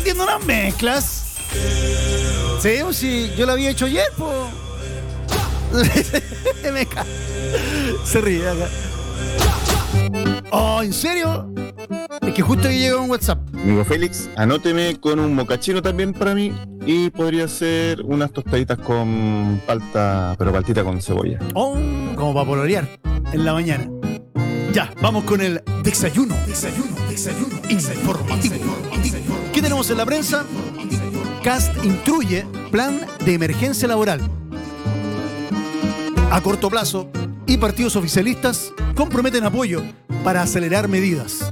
haciendo unas mezclas. Sí, o sí, yo lo había hecho ayer, po. Se ríe acá. Oh, ¿en serio? Es que justo que llegó un WhatsApp. Amigo Félix, anóteme con un mocachino también para mí. Y podría ser unas tostaditas con palta, pero paltita con cebolla. Oh, como para pololear en la mañana. Ya, vamos con el desayuno. Informativo. ¿Qué tenemos en la prensa? Cast instruye plan de emergencia laboral. A corto plazo, y partidos oficialistas comprometen apoyo para acelerar medidas.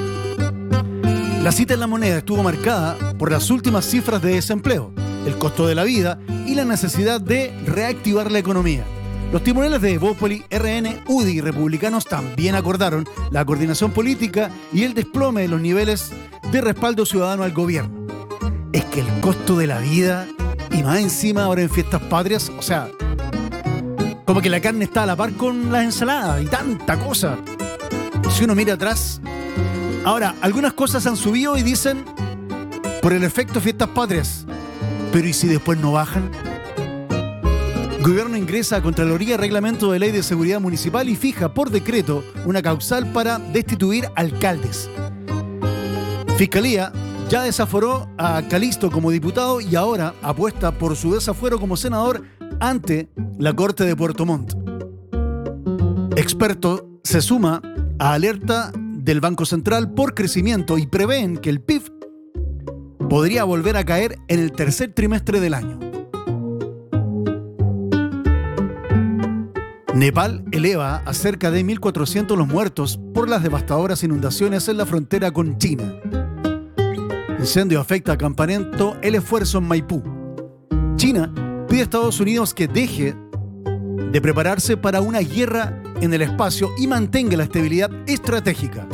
La cita en La Moneda estuvo marcada por las últimas cifras de desempleo, el costo de la vida y la necesidad de reactivar la economía. Los timoneles de Evópoli, RN, UDI y republicanos también acordaron la coordinación política y el desplome de los niveles de respaldo ciudadano al gobierno. Es que el costo de la vida, y más encima ahora en fiestas patrias, o sea, como que la carne está a la par con las ensaladas y tanta cosa. Si uno mira atrás. Ahora, algunas cosas han subido y dicen por el efecto fiestas patrias. Pero ¿y si después no bajan? Gobierno ingresa a Contraloría reglamento de ley de seguridad municipal y fija por decreto una causal para destituir alcaldes. Fiscalía ya desaforó a Calisto como diputado y ahora apuesta por su desafuero como senador ante la Corte de Puerto Montt. Experto se suma a alerta del Banco Central por crecimiento y prevén que el PIB podría volver a caer en el tercer trimestre del año. Nepal eleva a cerca de 1.400 los muertos por las devastadoras inundaciones en la frontera con China. Incendio afecta a Campamento El Esfuerzo en Maipú. China pide a Estados Unidos que deje de prepararse para una guerra en el espacio y mantenga la estabilidad estratégica.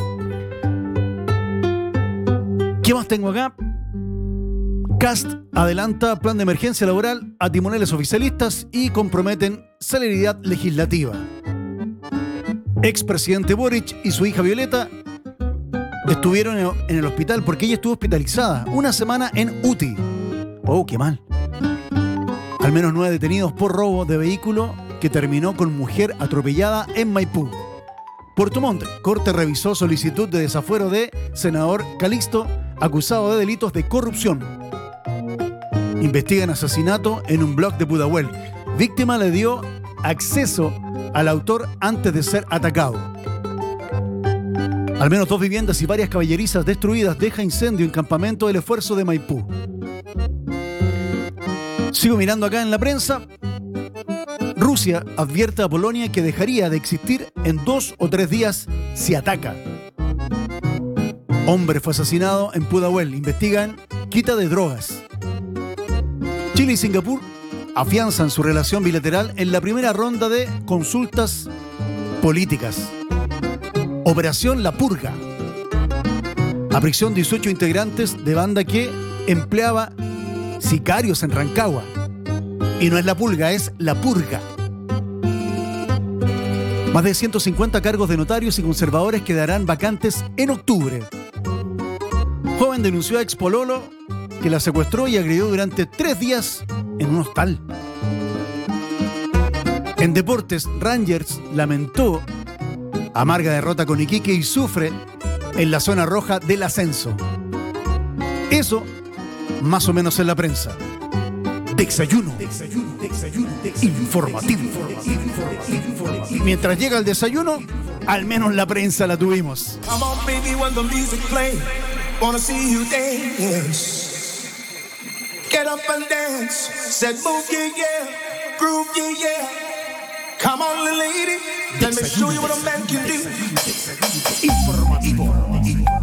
¿Qué más tengo acá? Cast adelanta plan de emergencia laboral a timoneles oficialistas y comprometen celeridad legislativa. Expresidente Boric y su hija Violeta estuvieron en el hospital porque ella estuvo hospitalizada una semana en UTI. Oh, qué mal. Al menos 9 detenidos por robo de vehículo que terminó con mujer atropellada en Maipú. Puerto Montt, Corte revisó solicitud de desafuero de senador Calixto, acusado de delitos de corrupción. Investigan asesinato en un blog de Pudahuel. Víctima le dio acceso al autor antes de ser atacado. Al menos 2 viviendas y varias caballerizas destruidas deja incendio en Campamento El Esfuerzo de Maipú. Sigo mirando acá en la prensa. Rusia advierte a Polonia que dejaría de existir en 2 o 3 días si ataca. Hombre fue asesinado en Pudahuel. Investigan quita de drogas. Chile y Singapur afianzan su relación bilateral en la primera ronda de consultas políticas. Operación La Purga. A prisión 18 integrantes de banda que empleaba sicarios en Rancagua. Y no es la pulga, es la purga. Más de 150 cargos de notarios y conservadores quedarán vacantes en octubre. Joven denunció a expololo que la secuestró y agredió durante 3 días en un hostal. En deportes, Rangers lamentó amarga derrota con Iquique y sufre en la zona roja del ascenso. Eso, más o menos en la prensa. Desayuno. Informativo. Mientras llega el desayuno, al menos la prensa la tuvimos. Come on, baby, when the music play. Wanna see you dance. Get up and dance. Said move, yeah, yeah. Groove, yeah, yeah. Come on, little lady. Let me show you what a man can do. Informativo.